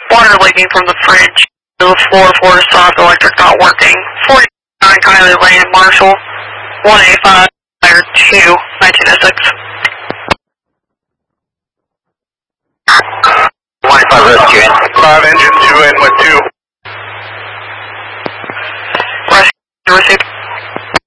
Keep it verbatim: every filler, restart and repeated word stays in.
Water leaking from the fridge to the floor, floor soft, electric not working. forty-nine Kylie Lane, Marshall. one eighty-five, two, nineteen oh six.